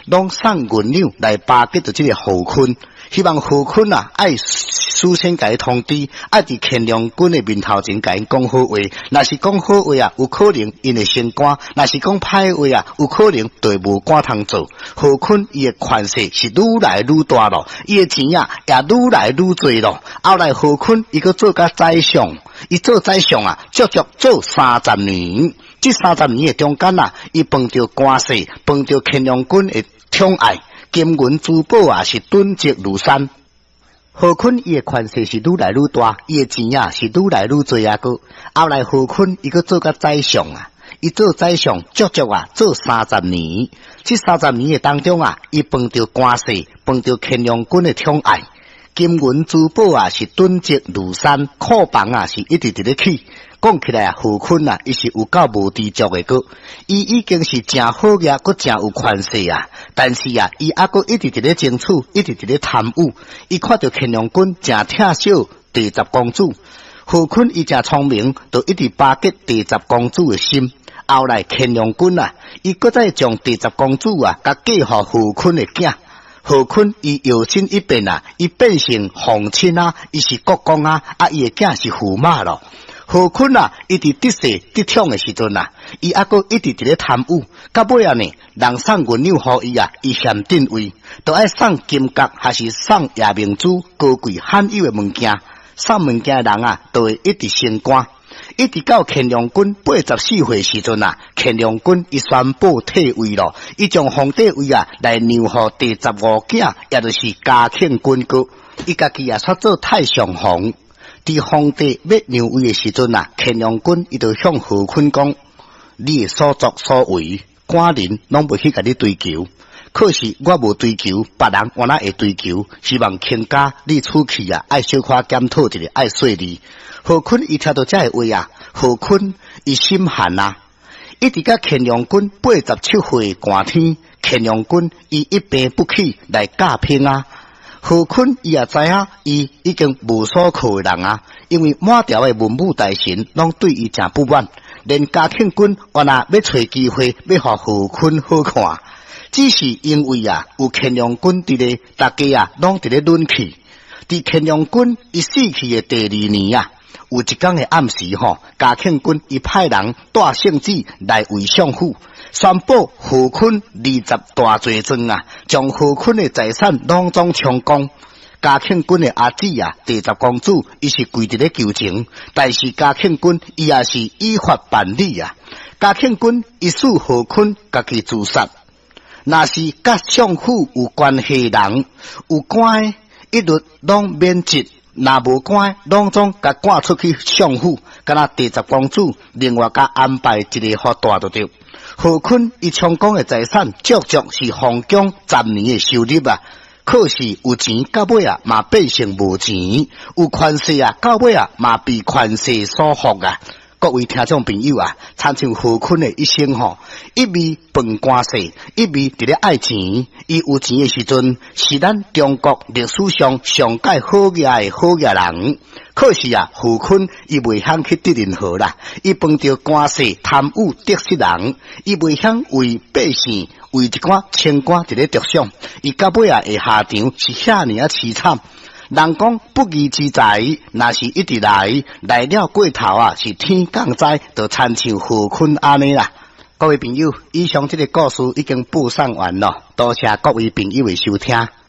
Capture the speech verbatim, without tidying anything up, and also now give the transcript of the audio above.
拢送银两来巴结着这个何坤，希望何坤啊爱事先甲伊通知，爱伫乾隆君的面头前甲因讲好话。若是讲好话啊，有可能因会升官；若是讲歹话啊，有可能就会无官通做。何坤伊的权势是愈来愈大咯，伊的钱啊也愈来愈多咯。后来何坤伊个做甲宰相，伊做宰相啊，足足做三十年。这三十年的中间啊，伊碰到官势，碰到乾隆君的宠爱，金银珠宝啊是囤积如山。何坤伊的权势是愈来愈大，伊的钱啊是愈来愈多啊个。后来何坤伊个做甲宰相啊，伊做宰相足足啊做三十年。这三十年的当中啊，伊碰到官势，碰到乾隆君的宠爱，金银珠宝啊是囤积如山，库房啊是一直直咧起。讲起来啊，何坤啊，伊是有够无知足的个，伊已经是真好嘅，佮真有权势啊。但是啊，伊还佮一直伫咧争取，一直伫咧贪污。伊看到乾隆君真疼惜第十公主，何坤伊真聪明，就一直巴结第十公主的心。后来乾隆君啊，伊佮再将第十公主啊，甲嫁予何坤的囝。何坤伊摇身一变啊，伊变成皇亲啊，伊是国公啊，啊伊的囝是驸马咯。何坤啊，一直得势得宠的时阵啊，伊还佫一直伫咧贪污，到尾啊呢，人送银两互伊啊，伊嫌定位，都爱送金角还是送夜明珠，高贵罕有的物件，送物件的人啊，都会一直升官，一直到乾隆君八十四岁时阵啊，乾隆君伊宣布退位咯，伊将皇帝位啊来让互第十五囝，也就是嘉庆君哥，伊家己啊煞做太上皇。伫皇帝要让位的时阵啊，乾隆君伊就向何坤讲：你的所作所为，官人拢袂去甲你追求。可是我无追求，别人我哪会追求？希望卿家你出去啊，爱小可检讨一下，爱说你。何坤伊听到这个话啊，何坤伊心寒啊，一直甲乾隆君八十七岁寒天，乾隆君伊一病不起来诈骗啊。何坤伊也知影，伊已经无所靠的人啊，因为满朝的文武大臣拢对伊真不满，连嘉庆君原来要找机会要互何坤好看，只是因为啊有乾隆君伫咧，大家啊拢伫咧论气。伫乾隆君伊死去的第二年啊，有一天的暗时吼，嘉庆君伊派人带圣旨来为相府。宣布何坤二十大罪状啊，将何坤的财产拢总充公。嘉庆君的阿姊啊，第十公主，伊是跪伫咧求情，但是嘉庆君伊也是依法办理啊。嘉庆君伊使何坤家己自杀，若是甲相府有关系的人，有关一律拢免职。若无关，拢总甲赶出去相府，敢若第十公主，另外甲安排一个好大就对。何坤伊充公的财产，足足是皇宫十年的收入啊！可是有钱到尾啊，嘛变成无钱；有权势啊，到尾啊，嘛被权势所服啊！各位听众朋友啊，参像何坤的一生吼，一味奔官势，一味伫咧爱钱。伊有钱的时阵，是咱中国历史上上界好业的好业人。可是啊，何坤伊袂晓去得任何啦，伊碰到官势贪污得失人，伊袂晓为百姓为一寡清官伫咧着想，伊到尾啊会下场是遐尼啊凄惨。人讲不义之财，若是一直来来了过头啊，是天降灾，就参像何坤安尼啦。各位朋友，以上这个故事已经播送完了，多谢各位朋友的收听。